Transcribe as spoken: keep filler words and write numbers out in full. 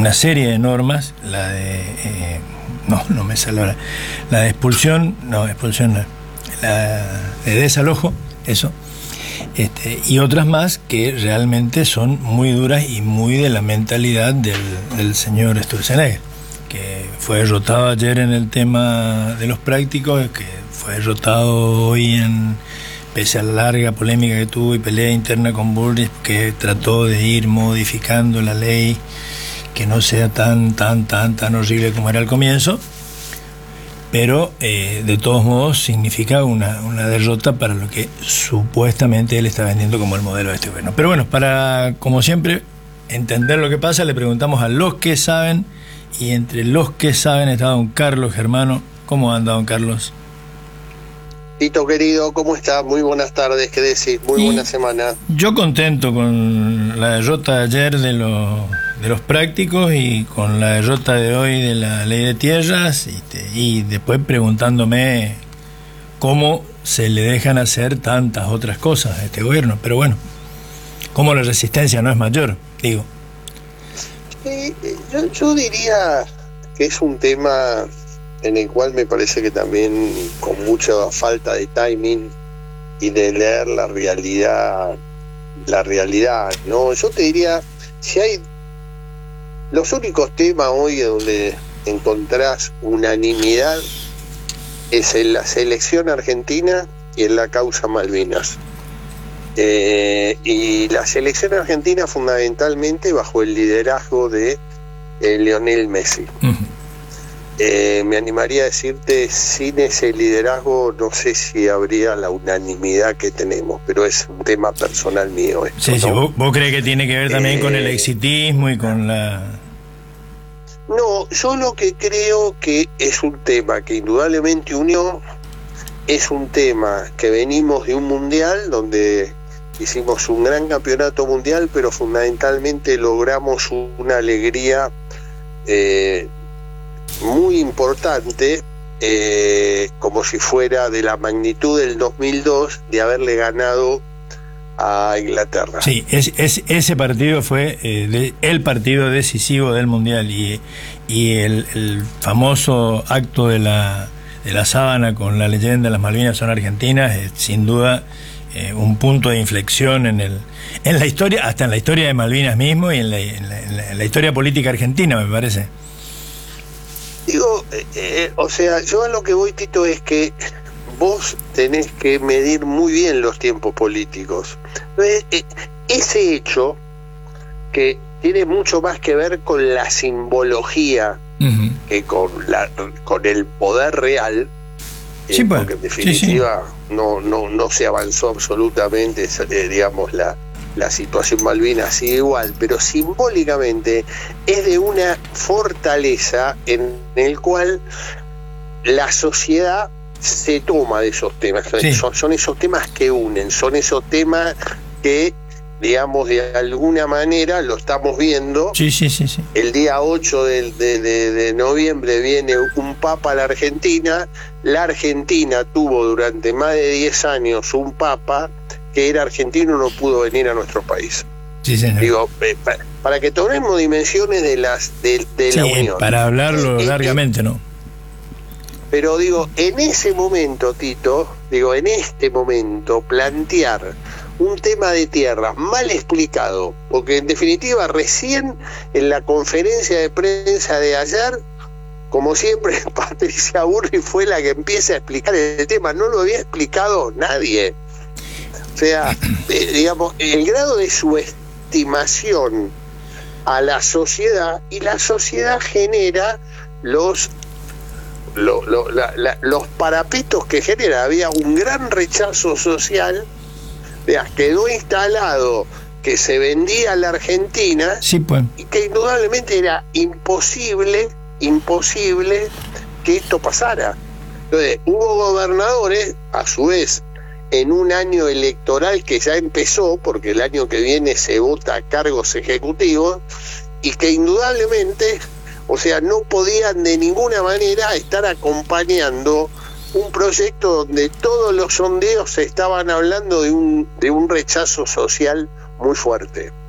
una serie de normas, la de eh, no, no me sale ahora, la de expulsión, no, expulsión no, la de desalojo, eso, este, y otras más que realmente son muy duras y muy de la mentalidad del, del señor Sturzenegger, que fue derrotado ayer en el tema de los prácticos, que fue derrotado hoy en, pese a la larga polémica que tuvo y pelea interna con Bullrich, que trató de ir modificando la ley, que no sea tan, tan, tan, tan horrible como era al comienzo, pero eh, de todos modos significa una, una derrota para lo que supuestamente él está vendiendo como el modelo de este gobierno. Pero bueno, para, como siempre, entender lo que pasa, le preguntamos a los que saben, y entre los que saben está don Carlos Germano. ¿Cómo anda, don Carlos? Tito querido, ¿cómo está? Muy buenas tardes, ¿qué decís? Muy y buena semana. Yo contento con la derrota de ayer de los, de los prácticos y con la derrota de hoy de la ley de tierras, y, te, y después preguntándome cómo se le dejan hacer tantas otras cosas a este gobierno. Pero bueno, cómo la resistencia no es mayor, digo. Sí, yo, yo diría que es un tema en el cual me parece que también con mucha falta de timing y de leer la realidad, la realidad, ¿no? Yo te diría, si hay los únicos temas hoy donde encontrás unanimidad es en la selección argentina y en la causa Malvinas. Eh, y la selección argentina fundamentalmente bajo el liderazgo de eh, Lionel Messi. Uh-huh. Eh, me animaría a decirte, sin ese liderazgo no sé si habría la unanimidad que tenemos, pero es un tema personal mío esto, sí, ¿no? sí. ¿Vos, ¿Vos crees que tiene que ver también eh, con el exitismo y con la...? No, yo lo que creo que es un tema que indudablemente unió, es un tema que venimos de un mundial donde hicimos un gran campeonato mundial, pero fundamentalmente logramos una alegría eh, muy importante, eh, como si fuera de la magnitud del dos mil dos, de haberle ganado a Inglaterra. Sí, es, es, ese partido fue eh, de, el partido decisivo del Mundial, y, y el, el famoso acto de la, de la sábana con la leyenda de las Malvinas son argentinas, es sin duda eh, un punto de inflexión en, el, en la historia, hasta en la historia de Malvinas mismo y en la, en la, en la, en la historia política argentina, me parece. Digo, eh, eh, o sea, yo a lo que voy, Tito, es que vos tenés que medir muy bien los tiempos políticos. Eh, eh, ese hecho, que tiene mucho más que ver con la simbología uh-huh. que con, la, con el poder real, eh, sí, pues, porque en definitiva sí, sí. No, no, no se avanzó absolutamente, eh, digamos, la... la situación Malvinas sigue igual, pero simbólicamente es de una fortaleza en el cual la sociedad se toma de esos temas. Sí. Son, son esos temas que unen, son esos temas que, digamos, de alguna manera lo estamos viendo. Sí, sí, sí, sí. El día ocho de, de, de, de noviembre viene un papa a la Argentina. La Argentina tuvo durante más de diez años un papa que era argentino, no pudo venir a nuestro país. Sí, señor. Digo, eh, para, para que tomemos dimensiones de las de, de sí, la unión. Para hablarlo eh, largamente, eh, ¿no? Pero digo, en ese momento, Tito, digo, en este momento, plantear un tema de tierras mal explicado, porque en definitiva recién en la conferencia de prensa de ayer, como siempre, Patricia Bullrich fue la que empieza a explicar el tema, no lo había explicado nadie. O sea, eh, digamos, el grado de subestimación a la sociedad, y la sociedad genera los lo, lo, la, la, los parapetos que genera. Había un gran rechazo social, veas, quedó instalado que se vendía a la Argentina, sí, pues. Y que indudablemente era imposible, imposible que esto pasara. Entonces, hubo gobernadores, a su vez, en un año electoral que ya empezó, porque el año que viene se vota a cargos ejecutivos, y que indudablemente, o sea, no podían de ninguna manera estar acompañando un proyecto donde todos los sondeos estaban hablando de un, de un rechazo social muy fuerte.